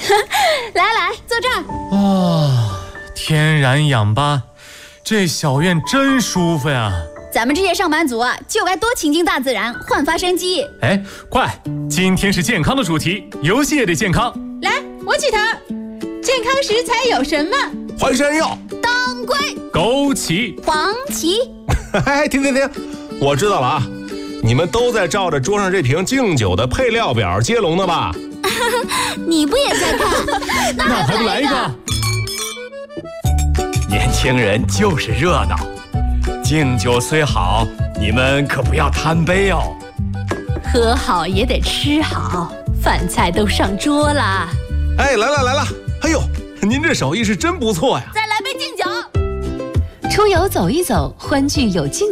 来，坐这儿。 天然氧吧，这小院真舒服呀。 咱们这些上班族啊，就该多亲近大自然，焕发生机。 哎，快，今天是健康的主题，游戏也得健康。 来，我起头。健康食材有什么？ 淮山药、 当归、 枸杞、 黄芪。 哎，停，我知道了啊，你们都在照着桌上这瓶敬酒的配料表接龙呢吧？ 你不也在看？ 那还不来一个？ 年轻人就是热闹，敬酒虽好，你们可不要贪杯哦。 喝好也得吃好，饭菜都上桌啦。 哎，来了！哎呦，您这手艺是真不错呀！ 再来杯敬酒。 出游走一走，欢聚有敬。